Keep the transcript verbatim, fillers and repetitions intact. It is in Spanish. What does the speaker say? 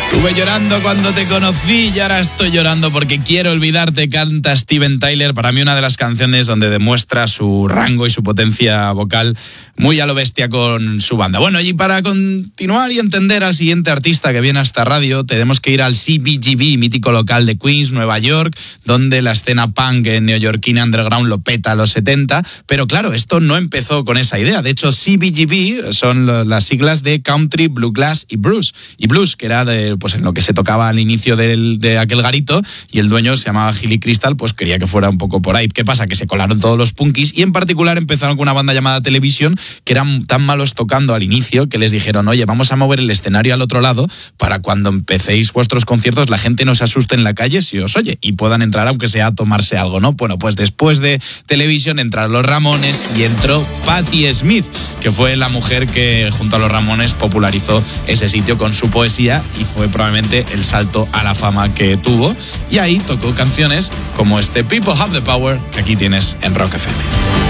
Estuve llorando cuando te conocí y ahora estoy llorando porque quiero olvidarte, canta Steven Tyler. Para mí una de las canciones donde demuestra su rango y su potencia vocal muy a lo bestia con su banda. Bueno, y para continuar y entender al siguiente artista que viene a esta radio, tenemos que ir al C B G B, mítico local de Queens, Nueva York, donde la escena punk neoyorquina underground lo peta a los setenta. Pero claro, esto no empezó con esa idea. De hecho, C B G B son las siglas de Country, Bluegrass y Blues. Y Blues, que era de, pues en lo que se tocaba al inicio del, de aquel garito, y el dueño se llamaba Gilly Crystal, pues quería que fuera un poco por ahí. ¿Qué pasa? Que se colaron todos los punkis y en particular empezaron con una banda llamada Television, que eran tan malos tocando al inicio que les dijeron, oye, vamos a mover el escenario al otro lado para cuando empecéis vuestros conciertos la gente no se asuste en la calle si os oye y puedan entrar aunque sea a tomarse algo, ¿no? Bueno, pues después de Television entraron los Ramones y entró Patti Smith, que fue la mujer que junto a los Ramones popularizó ese sitio con su poesía y fue probablemente el salto a la fama que tuvo. Y ahí tocó canciones como este People Have the Power que aquí tienes en Rock F M.